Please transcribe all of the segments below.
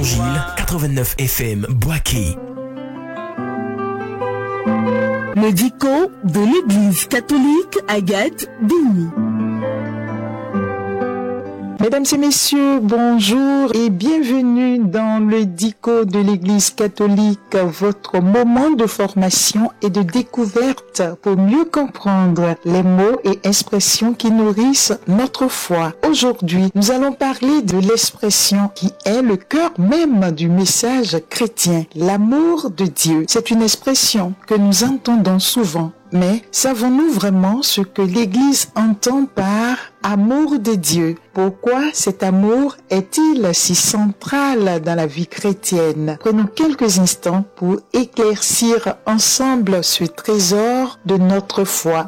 Gilles 89 FM Boaké. Le dico de l'Église catholique Agathe Bini. Mesdames et messieurs, bonjour et bienvenue dans le dico de l'Église catholique, votre moment de formation et de découverte pour mieux comprendre les mots et expressions qui nourrissent notre foi. Aujourd'hui, nous allons parler de l'expression qui est le cœur même du message chrétien, l'amour de Dieu. C'est une expression que nous entendons souvent. Mais savons-nous vraiment ce que l'Église entend par amour de Dieu? Pourquoi cet amour est-il si central dans la vie chrétienne? Prenons quelques instants pour éclaircir ensemble ce trésor de notre foi.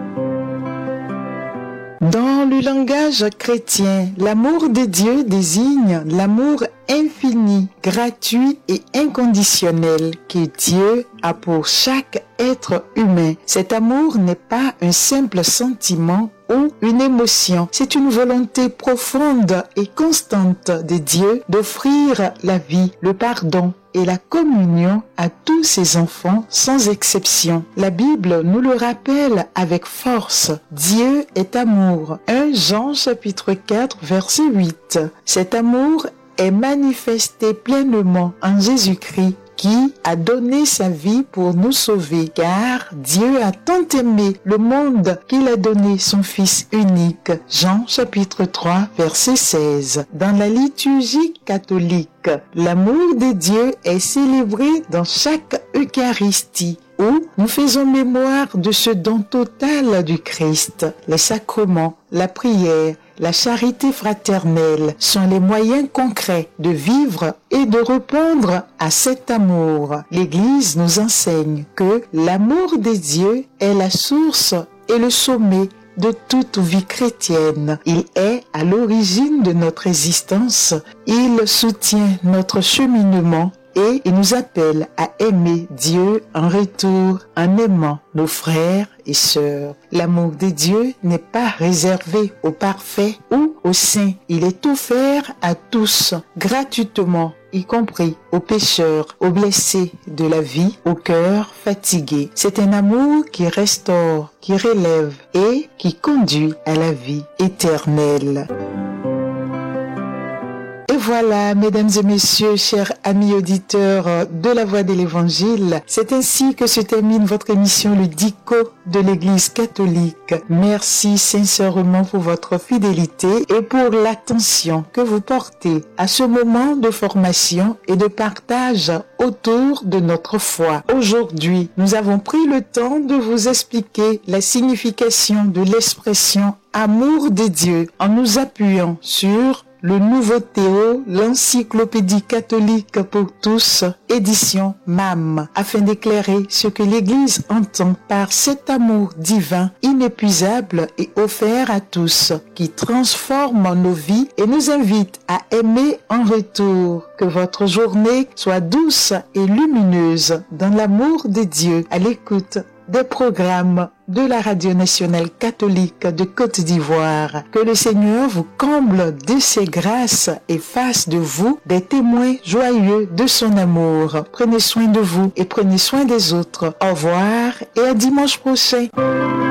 Dans le langage chrétien, l'amour de Dieu désigne l'amour infini, gratuit et inconditionnel que Dieu a pour chaque être humain. Cet amour n'est pas un simple sentiment ou une émotion, c'est une volonté profonde et constante de Dieu d'offrir la vie, le pardon et la communion à tous ses enfants sans exception. La Bible nous le rappelle avec force. Dieu est amour. 1 Jean chapitre 4 verset 8. Cet amour est manifesté pleinement en Jésus-Christ qui a donné sa vie pour nous sauver, car Dieu a tant aimé le monde qu'il a donné son Fils unique. Jean chapitre 3 verset 16. Dans la liturgie catholique, l'amour de Dieu est célébré dans chaque Eucharistie, où nous faisons mémoire de ce don total du Christ. Les sacrements, la prière, la charité fraternelle sont les moyens concrets de vivre et de répondre à cet amour. L'Église nous enseigne que l'amour de Dieu est la source et le sommet de toute vie chrétienne. Il est à l'origine de notre existence. Il soutient notre cheminement et il nous appelle à aimer Dieu en retour en aimant nos frères et sœurs. L'amour de Dieu n'est pas réservé aux parfaits ou aux saints. Il est offert à tous gratuitement, y compris aux pécheurs, aux blessés de la vie, aux cœurs fatigués. C'est un amour qui restaure, qui relève et qui conduit à la vie éternelle. Et voilà, mesdames et messieurs, chers amis auditeurs de la Voix de l'Évangile, c'est ainsi que se termine votre émission Le Dico de l'Église catholique. Merci sincèrement pour votre fidélité et pour l'attention que vous portez à ce moment de formation et de partage autour de notre foi. Aujourd'hui, nous avons pris le temps de vous expliquer la signification de l'expression amour de Dieu en nous appuyant sur le Nouveau Théo, l'encyclopédie catholique pour tous, édition MAM, afin d'éclairer ce que l'Église entend par cet amour divin, inépuisable et offert à tous, qui transforme nos vies et nous invite à aimer en retour. Que votre journée soit douce et lumineuse dans l'amour de Dieu, à l'écoute des programmes de la Radio nationale catholique de Côte d'Ivoire. Que le Seigneur vous comble de ses grâces et fasse de vous des témoins joyeux de son amour. Prenez soin de vous et prenez soin des autres. Au revoir et à dimanche prochain.